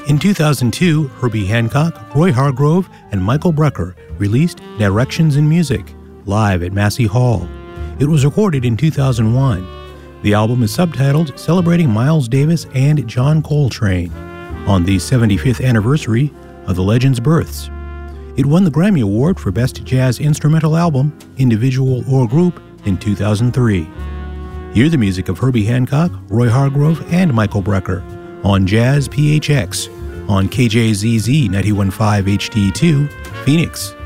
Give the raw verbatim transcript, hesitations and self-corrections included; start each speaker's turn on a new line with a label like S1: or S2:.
S1: In two thousand two, Herbie Hancock, Roy Hargrove, and Michael Brecker released Directions in Music, live at Massey Hall. It was recorded in two thousand one. The album is subtitled Celebrating Miles Davis and John Coltrane on the seventy-fifth anniversary of the legend's births. It won the Grammy Award for Best Jazz Instrumental Album, Individual or Group in two thousand three. Hear the music of Herbie Hancock, Roy Hargrove, and Michael Brecker on Jazz P H X on K J Z Z ninety-one point five H D two, Phoenix.